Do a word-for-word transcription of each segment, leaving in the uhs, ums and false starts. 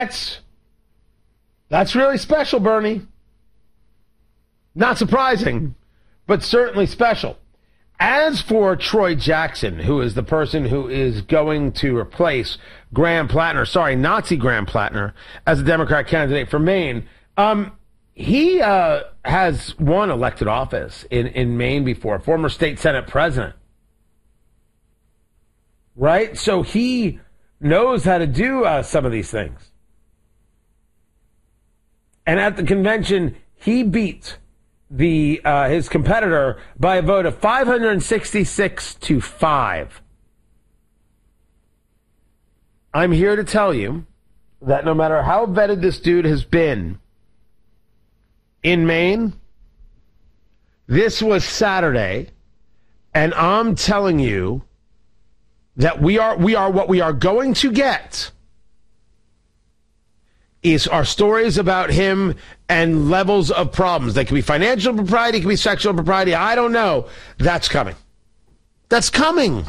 That's, that's really special, Bernie. Not surprising, but certainly special. As for Troy Jackson, who is the person who is going to replace Graham Plattner, sorry, Nazi Graham Plattner, as a Democrat candidate for Maine, um, he uh, has won elected office in, in Maine before, former state Senate president. Right? So he knows how to do uh, some of these things. And at the convention, he beat the uh, his competitor by a vote of five hundred sixty-six to five. I'm here to tell you that no matter how vetted this dude has been in Maine, this was Saturday, and I'm telling you that we are we are what we are going to get is our stories about him and levels of problems. They could be financial propriety, it could be sexual propriety. I don't know. That's coming. That's coming.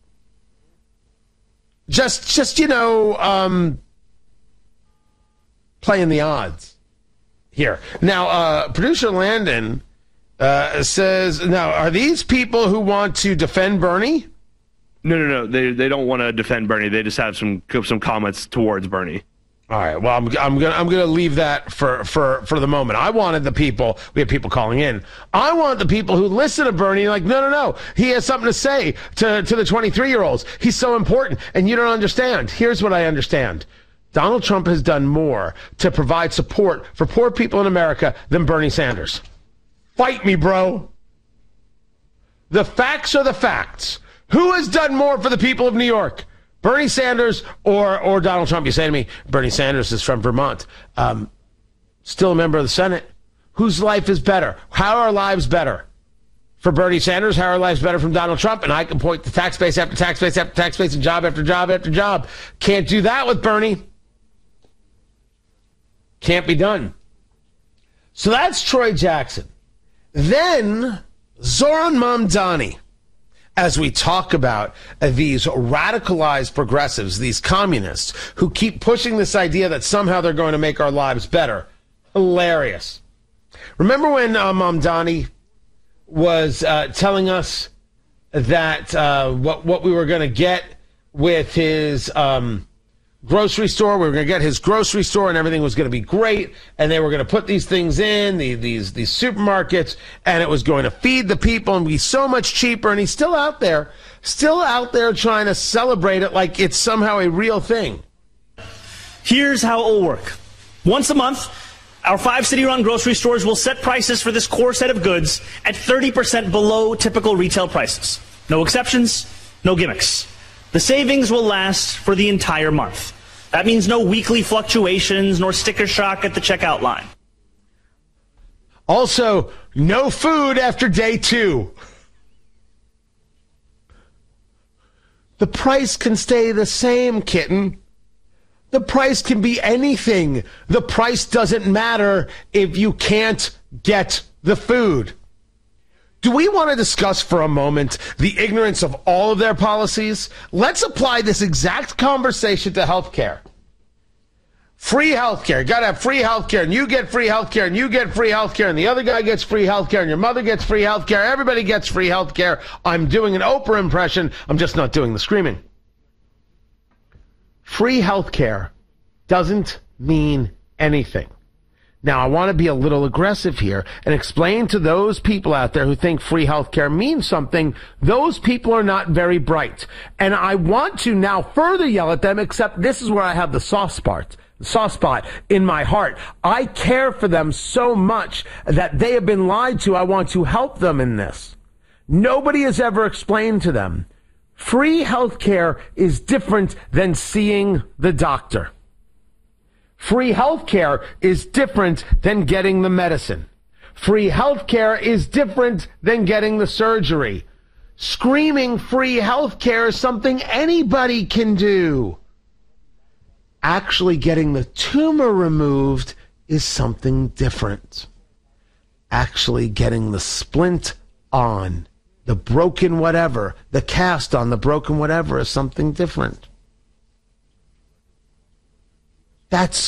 Just, just you know, um, playing the odds here. Now, uh, producer Landon uh, says, now, are these people who want to defend Bernie? No, no, no. They they don't want to defend Bernie. They just have some some comments towards Bernie. All right. Well, I'm I'm gonna I'm gonna leave that for, for, for the moment. I wanted the people. We have people calling in. I want the people who listen to Bernie like, no, no, no. He has something to say to to the twenty-three year olds. He's so important, and you don't understand. Here's what I understand. Donald Trump has done more to provide support for poor people in America than Bernie Sanders. Fight me, bro. The facts are the facts. Who has done more for the people of New York? Bernie Sanders or or Donald Trump? You say to me, Bernie Sanders is from Vermont. Um, still a member of the Senate. Whose life is better? How are our lives better? For Bernie Sanders, how are our lives better from Donald Trump? And I can point to tax base after tax base after tax base and job after job after job. Can't do that with Bernie. Can't be done. So that's Troy Jackson. Then Zohran Mamdani. As we talk about uh, these radicalized progressives, these communists who keep pushing this idea that somehow they're going to make our lives better. Hilarious. Remember when uh, Mamdani was uh, telling us that uh, what, what we were going to get with his um, grocery store, we were going to get his grocery store and everything was going to be great, and they were going to put these things in, the, these these supermarkets, and it was going to feed the people and be so much cheaper, and he's still out there, still out there trying to celebrate it like it's somehow a real thing. Here's how it will work. Once a month, our five city-run grocery stores will set prices for this core set of goods at thirty percent below typical retail prices. No exceptions, no gimmicks. The savings will last for the entire month. That means no weekly fluctuations nor sticker shock at the checkout line. Also, no food after day two. The price can stay the same, kitten. The price can be anything. The price doesn't matter if you can't get the food. Do we want to discuss for a moment the ignorance of all of their policies? Let's apply this exact conversation to healthcare. Free healthcare. You got to have free healthcare, and you get free healthcare, and you get free healthcare, and the other guy gets free healthcare, and your mother gets free healthcare. Everybody gets free healthcare. I'm doing an Oprah impression. I'm just not doing the screaming. Free healthcare doesn't mean anything. Now, I want to be a little aggressive here and explain to those people out there who think free healthcare means something. Those people are not very bright. And I want to now further yell at them, except this is where I have the soft spot, soft spot in my heart. I care for them so much that they have been lied to. I want to help them in this. Nobody has ever explained to them. Free healthcare is different than seeing the doctor. Free healthcare is different than getting the medicine. Free healthcare is different than getting the surgery. Screaming free healthcare is something anybody can do. Actually getting the tumor removed is something different. Actually getting the splint on, the broken whatever, the cast on the broken whatever is something different. That's